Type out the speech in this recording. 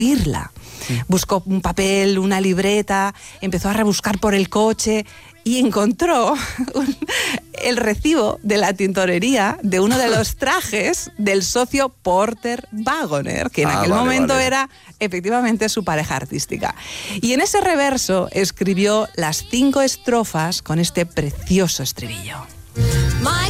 escribirla. Buscó un papel, una libreta, empezó a rebuscar por el coche y encontró el recibo de la tintorería de uno de los trajes del socio Porter Wagoner, que en aquel momento era efectivamente su pareja artística. Y en ese reverso escribió las 5 estrofas con este precioso estribillo. My